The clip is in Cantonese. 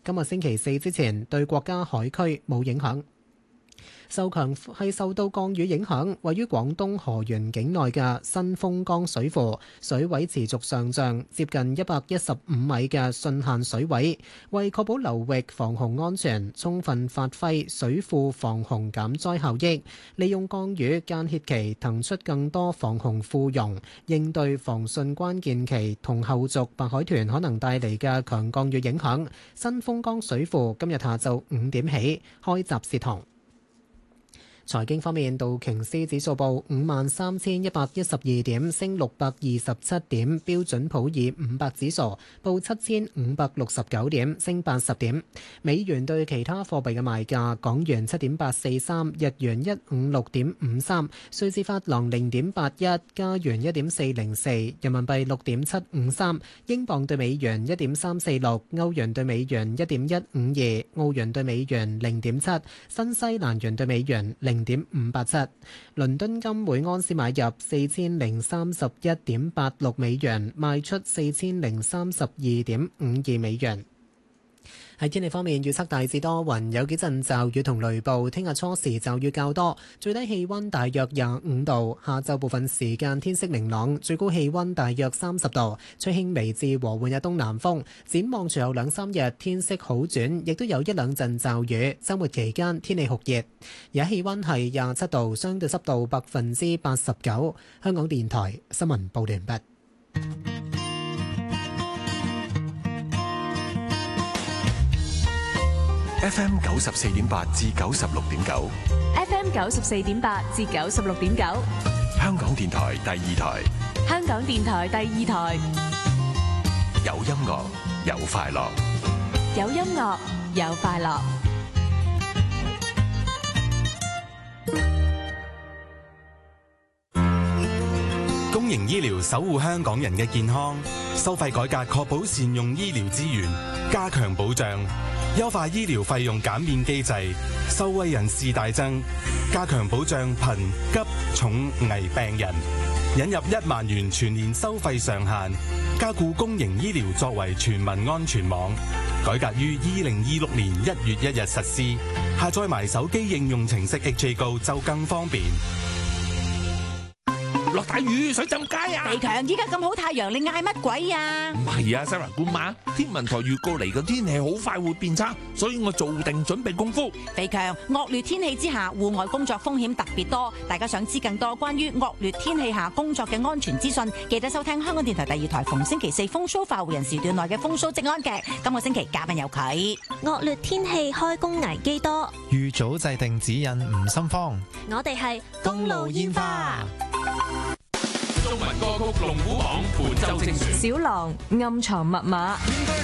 今日星期四之前對國家海區冇影響。受到降雨影響，位於廣東河源境內嘅新豐江水庫水位持續上漲，接近115米嘅汛限水位。為確保流域防洪安全，充分發揮水庫防洪減災效益，利用降雨間歇期騰出更多防洪庫容，應對防汛關鍵期同後續白海豚可能帶嚟嘅強降雨影響。新豐江水庫今日下晝5點起開閘泄洪。財經方面，道瓊斯指數報53,112點，升627點；標準普爾500指數報7,569點，升80點。美元對其他貨幣嘅賣價：港元7.843，日元156.53，瑞士法郎0.81，加元1.404，人民幣6.753，英鎊對美元1.346，歐元對美元1.152，澳元對美元0.7，新西蘭元對美元0.587，倫敦金每安士買入4031.86美元，賣出4032.52美元。喺天氣方面，預測大致多雲，有幾陣驟雨同雷暴。聽日初時驟雨較多，最低氣溫大約25度。下晝部分時間天色明朗，最高氣溫大約30度，吹輕微至和緩嘅東南風。展望隨後2-3日天色好轉，亦都有一兩陣驟雨。週末期間天氣酷熱，而家氣溫係27度，相對濕度89%。香港電台新聞報道完畢。 FM 94.8至96.9 ，FM 94.8至96.9， 香港電台第二台， 香港電台第二台， 有音樂有快樂， 有音樂有快樂。 公營醫療守護香港人嘅健康，收費改革確保善用醫療資源，加強保障。優化醫療費用減免機制，受惠人士大增，加強保障貧急重危病人，引入1萬元全年收費上限，加固公營醫療作為全民安全網。改革於2026年1月1日實施，下載埋手機應用程式 HA Go 就更方便。 落大雨，水浸街啊！ 肥強，依家咁好太陽，你嗌乜鬼啊？ 唔係啊，Sarah姑媽，天文台預告嚟嘅天氣好快會變差，所以我做定準備功夫。 肥強，惡劣天氣之下，戶外工作風險特別多。大家想知更多關於惡劣天氣下工作嘅安全資訊，記得收聽香港電台第二台逢星期4風騷化湖人時段內嘅風騷職安劇。今個星期嘉賓有佢。 惡劣天氣開工危機多， 預早制定指引唔心慌。 我哋係公路煙花。 中文歌曲龍虎榜本周精選。 小狼暗藏密碼。